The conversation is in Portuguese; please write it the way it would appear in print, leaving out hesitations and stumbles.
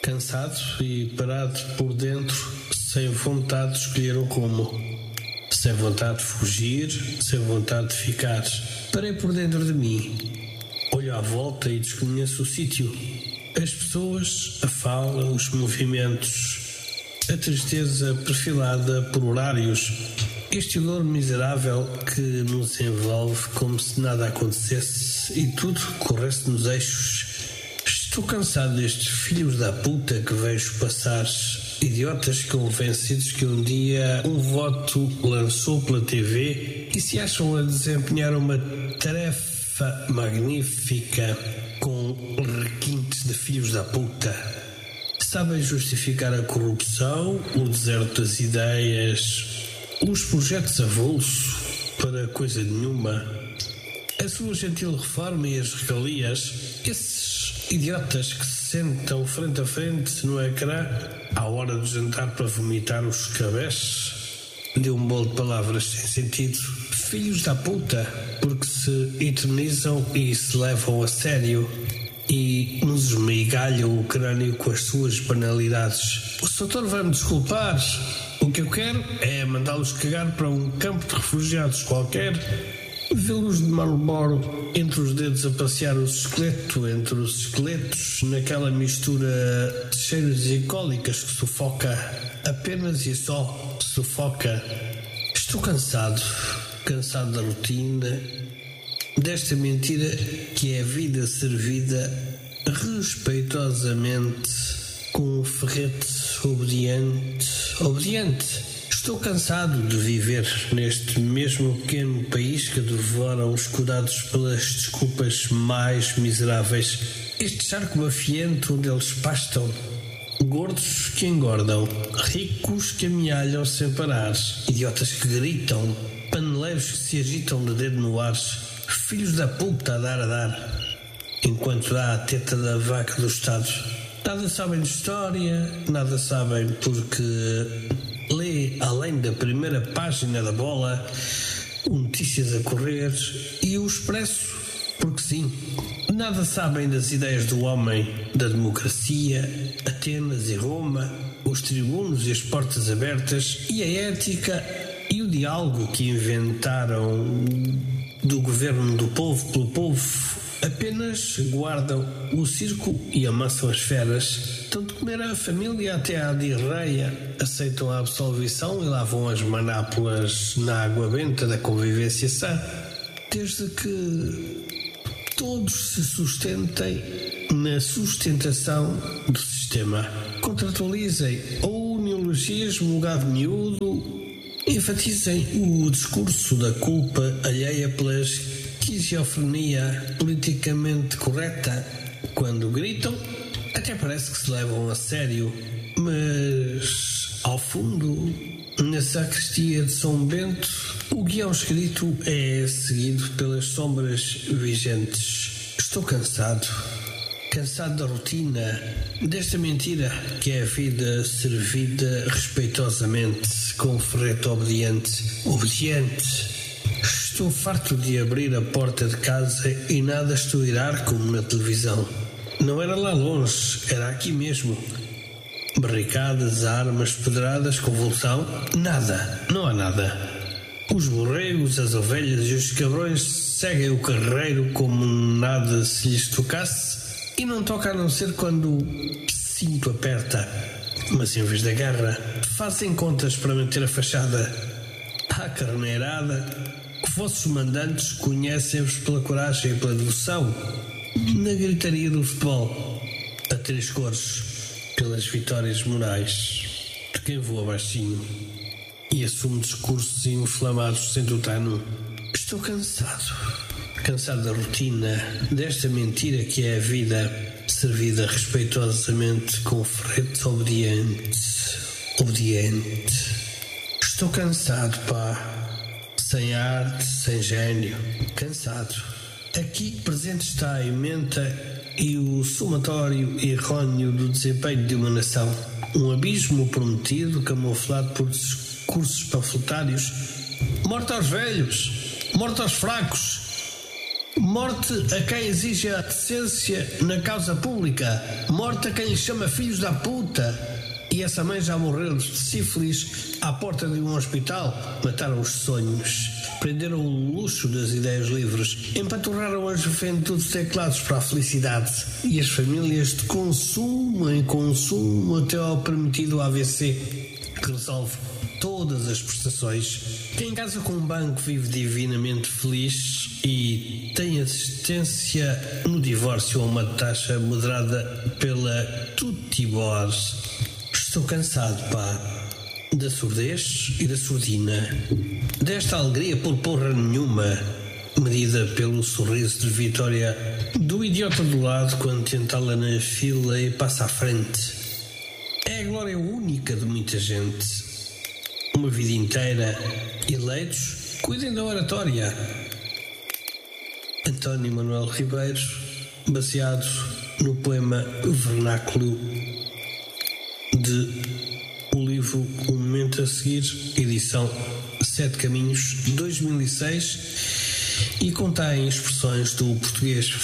cansado e parado por dentro, sem vontade de escolher um rumo, sem vontade de fugir, sem vontade de ficar. Parei por dentro de mim, olho à volta e desconheço o sítio, as pessoas, a fala, os movimentos, a tristeza perfilada por horários, este odor miserável que nos envolve como se nada acontecesse e tudo corresse nos eixos. Estou cansado destes filhos da puta que vejo passar, idiotas convencidos que um dia um voto lançou pela TV e se acham a desempenhar uma tarefa magnífica com requintes de filhos da puta. Sabem justificar a corrupção, o deserto das ideias, os projetos avulso para coisa nenhuma, a sua gentil reforma e as regalias. Esses idiotas que se sentam frente a frente no ecrã à hora do jantar para vomitar os cabés de um bolo de palavras sem sentido. Filhos da puta, porque se eternizam e se levam a sério e nos esmigalham o crânio com as suas banalidades. O doutor vai-me desculpar. O que eu quero é mandá-los cagar para um campo de refugiados qualquer, vê-los de Marlboro entre os dedos a passear o esqueleto entre os esqueletos, naquela mistura de cheiros e cólicas que sufoca, apenas e só sufoca. Estou cansado da rotina, desta mentira que é a vida servida respeitosamente com um ferrete obediente. Estou cansado de viver neste mesmo pequeno país que devoram os cuidados pelas desculpas mais miseráveis. Este charco mafiento onde eles pastam, gordos que engordam, ricos que amealham sem parar, idiotas que gritam, paneleiros que se agitam de dedo no ar, filhos da puta a dar, enquanto dá a teta da vaca do Estado. Nada sabem de história, nada sabem porque lê além da primeira página da Bola, o Notícias a Correr e o Expresso, porque sim, nada sabem das ideias do homem, da democracia, Atenas e Roma, os tribunos e as portas abertas e a ética e o diálogo que inventaram do governo do povo pelo povo. Apenas guardam o circo e amassam as feras. Estão de comer a família até à diarreia, aceitam a absolvição e lavam as manápolas na água benta da convivência sã, desde que todos se sustentem na sustentação do sistema. Contratualizem ou neologismo, gado miúdo, enfatizem o discurso da culpa alheia pela esquizofrenia politicamente correta. Quando gritam, até parece que se levam a sério, mas ao fundo, na sacristia de São Bento, o guião escrito é seguido pelas sombras vigentes. Estou cansado da rotina, desta mentira que é a vida servida respeitosamente com um ferrete obediente. Estou farto de abrir a porta de casa e nada estourar como na televisão. Não era lá longe, era aqui mesmo. Barricadas, armas, pedradas, convulsão, nada, não há nada. Os borregos, as ovelhas e os cabrões seguem o carreiro como nada se lhes tocasse e não toca a não ser quando o cinto aperta. Mas em vez da guerra, fazem contas para manter a fachada. À carneirada, vossos mandantes conhecem-vos pela coragem e pela devoção, na gritaria do futebol, a três cores, pelas vitórias morais de quem voa baixinho e assume discursos inflamados sem tutano. Estou cansado da rotina, desta mentira que é a vida servida respeitosamente com ferrete obediente. Estou cansado, sem arte, sem gênio, cansado. Aqui presente está a ementa e o somatório errôneo do desempenho de uma nação. Um abismo prometido, camuflado por discursos panfletários. Morte aos velhos, morte aos fracos. Morte a quem exige a decência na causa pública. Morte a quem lhe chama filhos da puta. E essa mãe já morreu de sífilis à porta de um hospital. Mataram os sonhos. Prenderam o luxo das ideias livres. Empaturraram a juventude de teclados para a felicidade. E as famílias de consumo em consumo até ao permitido AVC, que resolve todas as prestações. Quem casa com um banco vive divinamente feliz e tem assistência no divórcio a uma taxa moderada pela Tutibor. Estou cansado, pá, da surdez e da surdina, desta alegria por porra nenhuma, medida pelo sorriso de vitória do idiota do lado quando tenta lá na fila e passa à frente. É a glória única de muita gente. Uma vida inteira. Eleitos, cuidem da oratória. António Manuel Ribeiro, baseado no poema Vernáculo de O Livro Um Momento a Seguir, edição Sete Caminhos, 2006, e contém expressões do português